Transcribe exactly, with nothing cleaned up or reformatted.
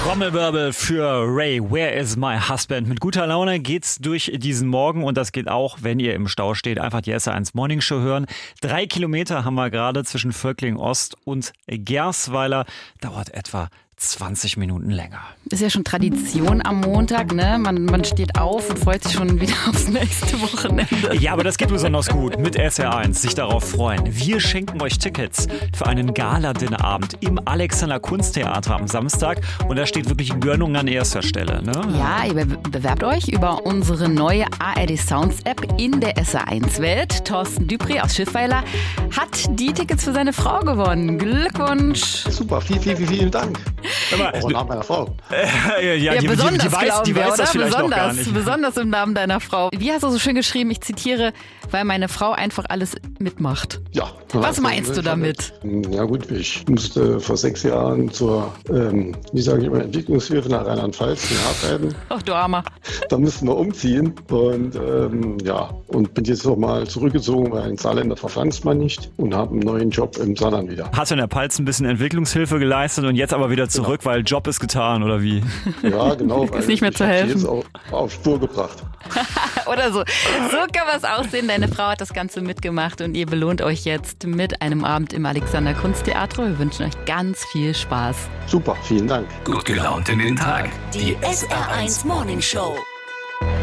Trommelwirbel für Ray, Where is my husband? Mit guter Laune geht's durch diesen Morgen und das geht auch, wenn ihr im Stau steht. Einfach die S R eins Morning Show hören. Drei Kilometer haben wir gerade zwischen Völkling Ost und Gersweiler. Dauert etwa zwanzig Minuten länger. Ist ja schon Tradition am Montag, ne? Man, man steht auf und freut sich schon wieder aufs nächste Wochenende. Ja, aber das geht besonders gut mit S R eins. Sich darauf freuen. Wir schenken euch Tickets für einen Gala-Dinnerabend im Alexander Kunsttheater am Samstag. Und da steht wirklich Gönnung an erster Stelle, ne? Ja, ihr bewerbt euch über unsere neue A R D Sounds App in der S R eins Welt. Thorsten Dupré aus Schiffweiler hat die Tickets für seine Frau gewonnen. Glückwunsch! Super, vielen, vielen, vielen Dank. Aber, Auch im Namen meiner Frau. Äh, ja, Ja, die, besonders, die, die weiß, die wir, weiß oder? das vielleicht besonders, noch gar nicht. besonders im Namen deiner Frau. Wie hast du so schön geschrieben, ich zitiere, weil meine Frau einfach alles mitmacht. Ja. Was meinst du damit? Ja gut, ich musste vor sechs Jahren zur, ähm, wie sage ich immer, Entwicklungshilfe nach Rheinland-Pfalz arbeiten. Ach du Armer. Da mussten wir umziehen und ähm, ja, und bin jetzt noch mal zurückgezogen, weil ein Saarländer verpflanzt man nicht und habe einen neuen Job im Saarland wieder. Hast du in der Pfalz ein bisschen Entwicklungshilfe geleistet und jetzt aber wieder zurück, genau. Weil Job ist getan, oder wie? Ja, genau. Ist nicht mehr zu helfen. Jetzt auf, auf Spur gebracht. Oder so. So kann was aussehen. Deine Frau hat das Ganze mitgemacht und ihr belohnt euch jetzt mit einem Abend im Alexander Kunsttheater. Wir wünschen euch ganz viel Spaß. Super, vielen Dank. Gut gelaunt in den Tag. Die S R eins Morning Show.